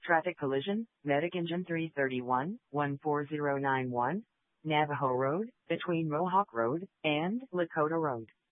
Traffic collision, Medic Engine 331, 14091, Navajo Road, between Mohawk Road and Lakota Road.